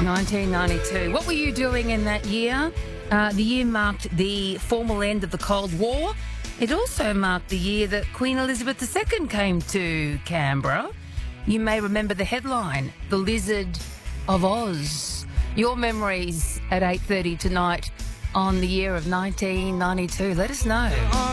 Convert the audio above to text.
1992. What were you doing in that year? The year marked the formal end of the Cold War. It also marked the year that Queen Elizabeth II came to Canberra. You may remember the headline, The Lizard of Oz. Your memories at 8:30 tonight on the year of 1992. Let us know.